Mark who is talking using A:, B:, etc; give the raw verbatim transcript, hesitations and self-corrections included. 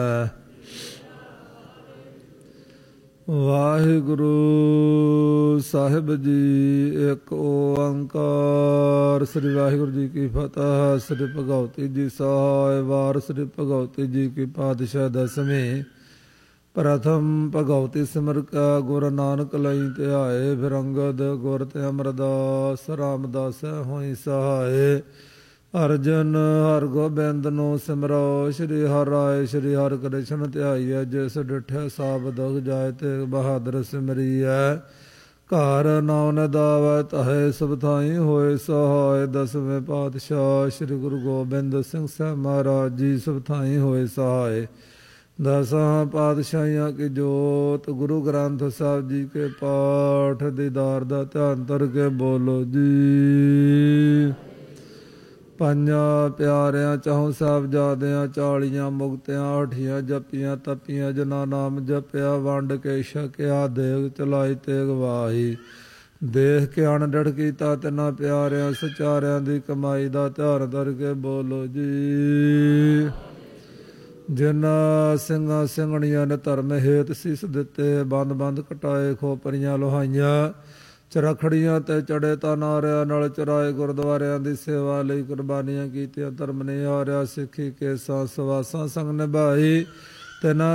A: ਵਾਹਿਗੁਰੂ ਸਾਹਿਬ ਜੀ। ਇੱਕ ਓੰਕਾਰ। ਸ੍ਰੀ ਵਾਹਿਗੁਰੂ ਜੀ ਕੀ ਫਤਿਹ। ਸ੍ਰੀ ਭਗਵਤੀ ਜੀ ਸਹਾਇ ਵਾਰ। ਸ੍ਰੀ ਭਗਵਤੀ ਜੀ ਕੀ ਪਾਤਸ਼ਾਹ ਦਸਵੇਂ। ਪ੍ਰਥਮ ਭਗਵਤੀ ਸਿਮਰ ਕਾ ਗੁਰ ਨਾਨਕ ਲਈ ਧਿਆਏ। ਫਿਰ ਅੰਗਦ ਗੁਰ ਤੇ ਅਮਰਦਾਸ ਰਾਮਦਾਸ ਹੋਈ ਸਹਾਏ। ਅਰਜਨ ਹਰਗੋਬਿੰਦ ਨੂੰ ਸਿਮਰੋ। ਸ਼੍ਰੀ ਹਰਿ ਰਾਏ ਸ਼੍ਰੀ ਹਰਿ ਕ੍ਰਿਸ਼ਨ ਧਿਆਈਐ। ਜਿਸ ਡਿਠੇ ਸਭ ਦੁਖ ਜਾਏ ਤੇ ਬਹਾਦਰ ਸਿਮਰੀਐ। ਘਰ ਨਾਉ ਨਿਦਾਵੈ ਤਹੈ ਸਭ ਥਾਈ ਹੋਏ ਸਹਾਇ। ਦਸਵੇਂ ਪਾਤਸ਼ਾਹ ਸ੍ਰੀ ਗੁਰੂ ਗੋਬਿੰਦ ਸਿੰਘ ਸਾਹਿਬ ਮਹਾਰਾਜ ਜੀ ਸਭ ਥਾਈ ਹੋਏ ਸਹਾਇ। ਦਸਾਂ ਪਾਤਸ਼ਾਹੀਆਂ ਕੀ ਜੋਤ ਗੁਰੂ ਗ੍ਰੰਥ ਸਾਹਿਬ ਜੀ ਕੇ ਪਾਠ ਦੀਦਾਰ ਦਾ ਧਿਆਨ ਧਰ ਕੇ ਬੋਲੋ ਜੀ। ਪੰਜਾਂ ਪਿਆਰਿਆਂ ਚਹੁੰ ਸਾਹਿਬਜ਼ਾਦਿਆਂ ਚਾਲੀਆਂ ਮੁਕਤਿਆਂ ਅਠੀਆਂ ਜਪੀਆਂ ਤਪੀਆਂ ਜਿਨ੍ਹਾਂ ਨਾਮ ਜਪਿਆ ਵੰਡ ਕੇ ਛਕਿਆ ਦੇਗ ਚਲਾਈ ਤੇਗ ਵਾਹੀ। ਦੇਖ ਕੇ ਅਣਡਿਠ ਕੀਤਾ ਤਿੰਨਾਂ ਪਿਆਰਿਆਂ ਸਚਾਰਿਆਂ ਦੀ ਕਮਾਈ ਦਾ ਧਿਆਨ ਧਰ ਕੇ ਬੋਲੋ ਜੀ। ਜਿਨ੍ਹਾਂ ਸਿੰਘਾਂ ਸਿੰਘਣੀਆਂ ਨੇ ਧਰਮ ਹੇਤ ਸੀਸ ਦਿੱਤੇ ਬੰਦ ਬੰਦ ਕਟਾਏ ਖੋਪਰੀਆਂ ਲੋਹਾਈਆਂ ਚਰਖੜੀਆਂ ਤੇ ਚੜੇ ਤਾਂ ਨਾਰਿਆਂ ਨਾਲ ਚਰਾਏ ਗੁਰਦੁਆਰਿਆਂ ਦੀ ਸੇਵਾ ਲਈ ਕੁਰਬਾਨੀਆਂ ਕੀਤੀਆਂ ਧਰਮ ਨੇ ਹਾਰਿਆ ਸਿੱਖੀ ਕੇਸਾਂ ਸਵਾਸਾਂ ਸੰਗ ਨਿਭਾਈ। ਤਿੰਨਾਂ